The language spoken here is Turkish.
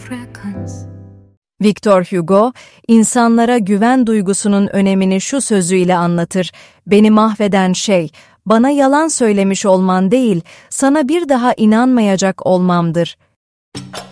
Victor Hugo, insanlara güven duygusunun önemini şu sözüyle anlatır: "Beni mahveden şey, bana yalan söylemiş olman değil, sana bir daha inanmayacak olmamdır."